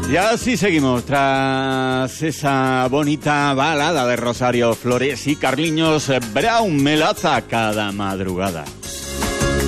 Y así seguimos tras esa bonita balada de Rosario Flores y Carliños Brown, Melaza cada madrugada.